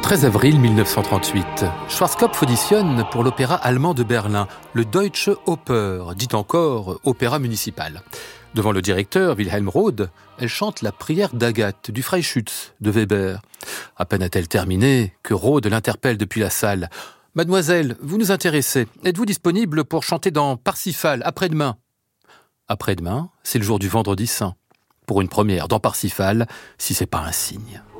13 avril 1938, Schwarzkopf auditionne pour l'opéra allemand de Berlin, le Deutsche Oper, dit encore opéra municipal. Devant le directeur, Wilhelm Rode, elle chante la prière d'Agathe du Freischütz de Weber. À peine a-t-elle terminé que Rode l'interpelle depuis la salle. « Mademoiselle, vous nous intéressez. Êtes-vous disponible pour chanter dans Parsifal après-demain ?» Après-demain, c'est le jour du Vendredi Saint. Pour une première dans Parsifal, si c'est pas un signe.